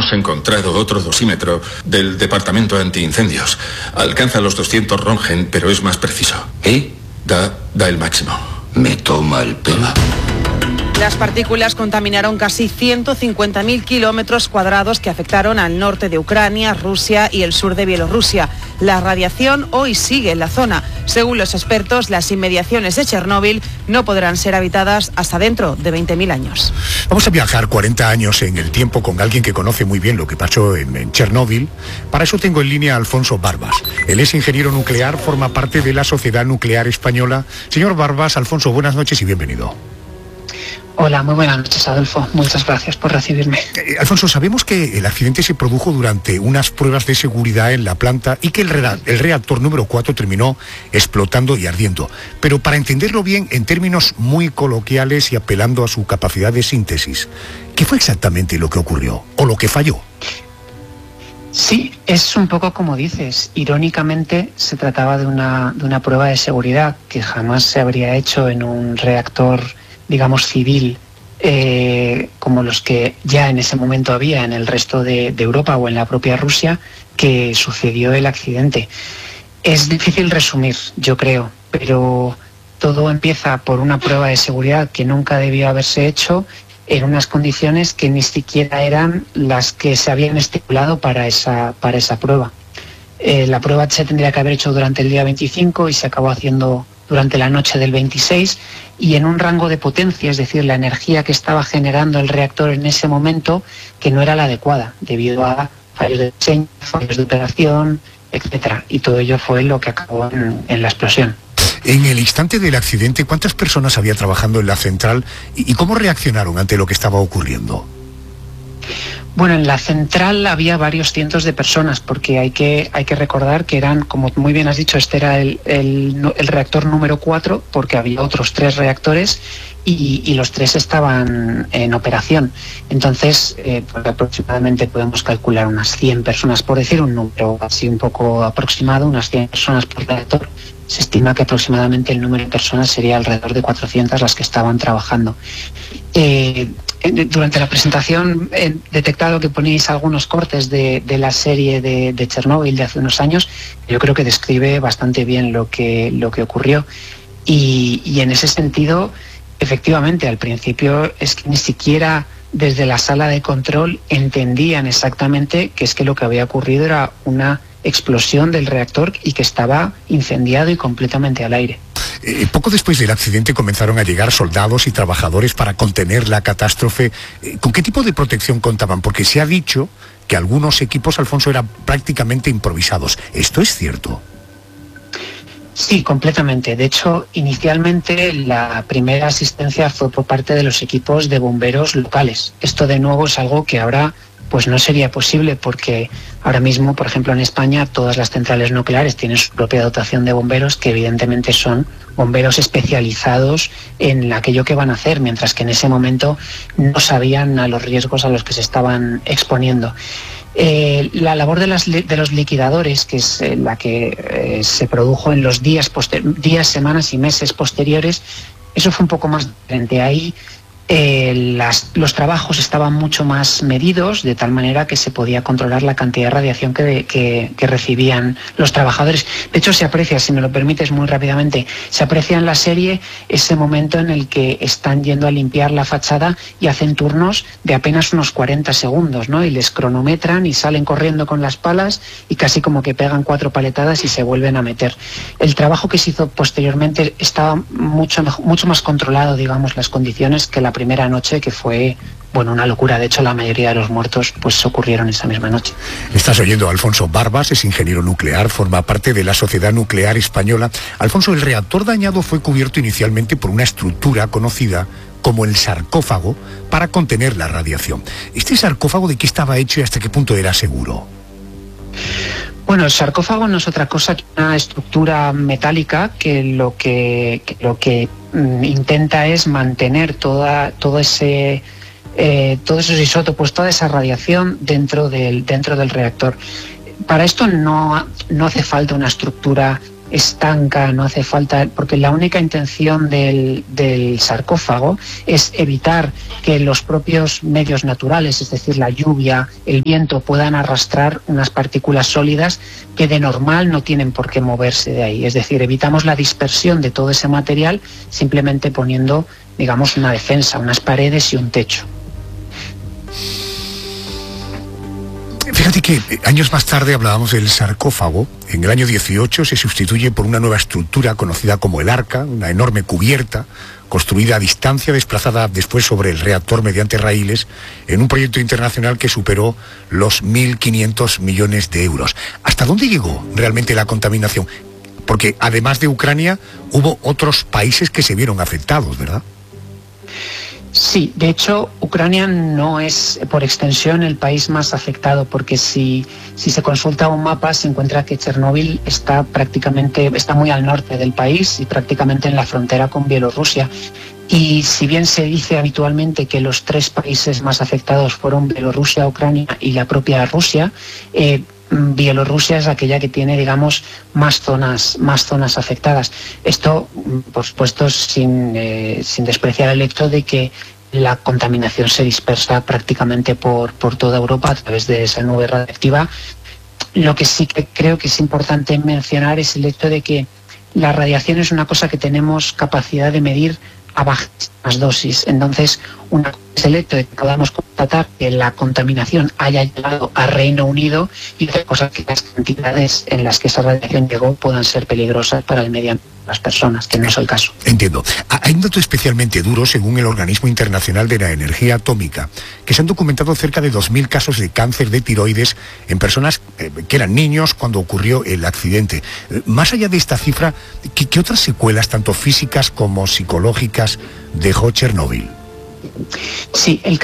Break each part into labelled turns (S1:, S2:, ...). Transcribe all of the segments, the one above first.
S1: Hemos encontrado otro dosímetro del departamento antiincendios. Alcanza los 200 Röntgen, pero es más preciso.
S2: ¿Y?
S1: Da el máximo.
S2: Me toma el pelo.
S3: Las partículas contaminaron casi 150.000 kilómetros cuadrados que afectaron al norte de Ucrania, Rusia y el sur de Bielorrusia. La radiación hoy sigue en la zona. Según los expertos, las inmediaciones de Chernóbil no podrán ser habitadas hasta dentro de 20.000 años.
S4: Vamos a viajar 40 años en el tiempo con alguien que conoce muy bien lo que pasó en Chernóbil. Para eso tengo en línea a Alfonso Barbas. Él es ingeniero nuclear, forma parte de la Sociedad Nuclear Española. Señor Barbas, Alfonso, buenas noches y bienvenido.
S5: Hola, muy buenas noches, Adolfo. Muchas gracias por recibirme.
S4: Alfonso, sabemos que el accidente se produjo durante unas pruebas de seguridad en la planta y que el reactor número 4 terminó explotando y ardiendo. Pero para entenderlo bien, en términos muy coloquiales y apelando a su capacidad de síntesis, ¿qué fue exactamente lo que ocurrió o lo que falló?
S5: Sí, es un poco como dices. Irónicamente, se trataba de una prueba de seguridad que jamás se habría hecho en un reactor, digamos, civil, como los que ya en ese momento había en el resto de Europa o en la propia Rusia, que sucedió el accidente. Es difícil resumir, yo creo, pero todo empieza por una prueba de seguridad que nunca debió haberse hecho en unas condiciones que ni siquiera eran las que se habían estipulado para esa prueba. La prueba se tendría que haber hecho durante el día 25 y se acabó haciendo durante la noche del 26, y en un rango de potencia, es decir, la energía que estaba generando el reactor en ese momento, que no era la adecuada, debido a fallos de diseño, fallos de operación, etcétera. Y todo ello fue lo que acabó en la explosión.
S4: En el instante del accidente, ¿cuántas personas había trabajando en la central y cómo reaccionaron ante lo que estaba ocurriendo?
S5: Bueno, en la central había varios cientos de personas, porque hay que recordar que eran, como muy bien has dicho, este era el reactor número 4, porque había otros 3 reactores y los 3 estaban en operación. Entonces, pues aproximadamente podemos calcular unas 100 personas, por decir un número así un poco aproximado, unas 100 personas por reactor. Se estima que aproximadamente el número de personas sería alrededor de 400 las que estaban trabajando. Durante la presentación he detectado que ponéis algunos cortes de la serie de Chernóbil de hace unos años. Yo creo que describe bastante bien lo que ocurrió. Y en ese sentido, efectivamente, al principio es que ni siquiera desde la sala de control entendían exactamente que es que lo que había ocurrido era una explosión del reactor y que estaba incendiado y completamente al aire.
S4: Poco después del accidente comenzaron a llegar soldados y trabajadores para contener la catástrofe. ¿Con qué tipo de protección contaban? Porque se ha dicho que algunos equipos, Alfonso, eran prácticamente improvisados. ¿Esto es cierto?
S5: Sí, completamente. De hecho, inicialmente la primera asistencia fue por parte de los equipos de bomberos locales. Esto de nuevo es algo que ahora pues no sería posible, porque ahora mismo, por ejemplo, en España todas las centrales nucleares tienen su propia dotación de bomberos, que evidentemente son bomberos especializados en aquello que van a hacer, mientras que en ese momento no sabían a los riesgos a los que se estaban exponiendo. La labor de los liquidadores, que es la que se produjo en los días, semanas y meses posteriores, eso fue un poco más diferente. Ahí los trabajos estaban mucho más medidos, de tal manera que se podía controlar la cantidad de radiación que recibían los trabajadores. De hecho, se aprecia, si me lo permites muy rápidamente, se aprecia en la serie ese momento en el que están yendo a limpiar la fachada y hacen turnos de apenas unos 40 segundos, ¿no? Y les cronometran y salen corriendo con las palas y casi como que pegan 4 paletadas y se vuelven a meter. El trabajo que se hizo posteriormente estaba mucho más controlado, digamos, las condiciones, que la primera noche, que fue, bueno, una locura. De hecho, la mayoría de los muertos pues ocurrieron esa misma noche.
S4: Estás oyendo a Alfonso Barbas, es ingeniero nuclear, forma parte de la Sociedad Nuclear Española. Alfonso, el reactor dañado fue cubierto inicialmente por una estructura conocida como el sarcófago para contener la radiación. ¿Este sarcófago de qué estaba hecho y hasta qué punto era seguro?
S5: Bueno, el sarcófago no es otra cosa que una estructura metálica que lo que intenta es mantener todos esos isótopos, toda esa radiación dentro del reactor. Para esto no hace falta una estructura estanca, no hace falta, porque la única intención del sarcófago es evitar que los propios medios naturales, es decir, la lluvia, el viento, puedan arrastrar unas partículas sólidas que de normal no tienen por qué moverse de ahí. Es decir, evitamos la dispersión de todo ese material simplemente poniendo, digamos, una defensa, unas paredes y un techo.
S4: Fíjate que años más tarde hablábamos del sarcófago. En el año 18 se sustituye por una nueva estructura conocida como el Arca, una enorme cubierta construida a distancia, desplazada después sobre el reactor mediante raíles, en un proyecto internacional que superó los 1.500 millones de euros. ¿Hasta dónde llegó realmente la contaminación? Porque además de Ucrania, hubo otros países que se vieron afectados, ¿verdad?
S5: Sí, de hecho, Ucrania no es por extensión el país más afectado, porque si se consulta un mapa se encuentra que Chernóbil está muy al norte del país y prácticamente en la frontera con Bielorrusia. Y si bien se dice habitualmente que los 3 países más afectados fueron Bielorrusia, Ucrania y la propia Rusia, Bielorrusia es aquella que tiene, digamos, más zonas afectadas. Esto, por supuesto, sin despreciar el hecho de que la contaminación se dispersa prácticamente por toda Europa a través de esa nube radiactiva. Lo que sí que creo que es importante mencionar es el hecho de que la radiación es una cosa que tenemos capacidad de medir a bajísimas dosis. Entonces, una cosa es el hecho de que podamos constatar que la contaminación haya llegado a Reino Unido, y otra cosa que las cantidades en las que esa radiación llegó puedan ser peligrosas para el medio ambiente de las personas, que no es el caso.
S4: Entiendo. Hay un dato especialmente duro, según el Organismo Internacional de la Energía Atómica, que se han documentado cerca de 2.000 casos de cáncer de tiroides en personas que eran niños cuando ocurrió el accidente. Más allá de esta cifra, ¿qué otras secuelas, tanto físicas como psicológicas, dejó Chernóbil?
S5: Sí, el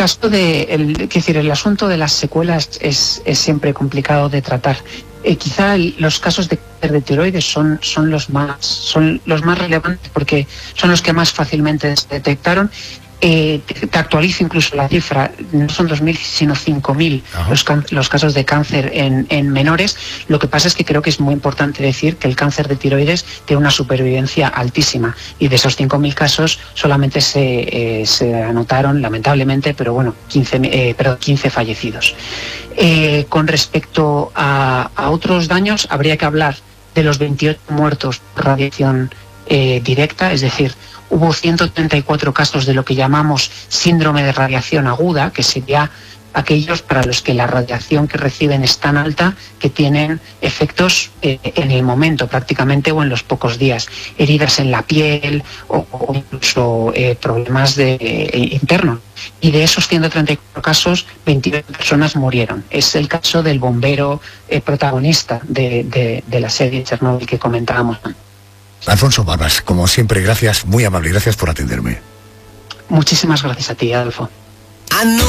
S5: asunto de las secuelas es siempre complicado de tratar. Quizá los casos de cáncer de tiroides son los más relevantes, porque son los que más fácilmente se detectaron. Te actualizo incluso la cifra, no son 2.000 sino 5.000 los casos de cáncer en menores. Lo que pasa es que creo que es muy importante decir que el cáncer de tiroides tiene una supervivencia altísima, y de esos 5.000 casos solamente se anotaron, lamentablemente, pero bueno, 15 fallecidos. Con respecto a otros daños, habría que hablar de los 28 muertos por radiación directa, es decir, hubo 134 casos de lo que llamamos síndrome de radiación aguda, que sería aquellos para los que la radiación que reciben es tan alta que tienen efectos en el momento prácticamente, o en los pocos días, heridas en la piel o incluso problemas internos. Y de esos 134 casos, 29 personas murieron. Es el caso del bombero protagonista de la serie Chernóbil que comentábamos antes.
S4: Alfonso Barbas, como siempre, gracias, muy amable, gracias por atenderme.
S5: Muchísimas gracias a ti, Adolfo.